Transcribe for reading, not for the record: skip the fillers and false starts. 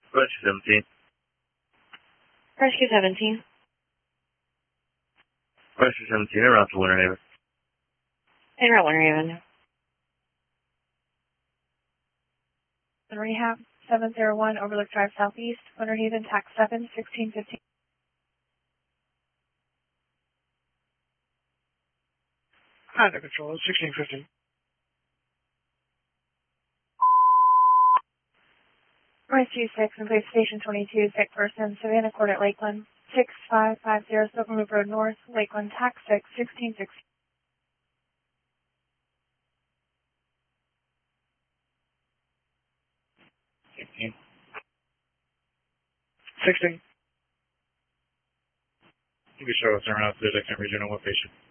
Rescue 17. Rescue 17. Rescue 17, around to Winter Haven. En route, Winter Haven. Rehab 701, Overlook Drive Southeast, Winter Haven, tax 7, 1615. Under control, 1615. Rescue 6 in place station 22, sick person, Savannah Court at Lakeland, 6550 Silver Loop Road North, Lakeland, tax 6, 1616. 16. You can show us around to the next region on what patient.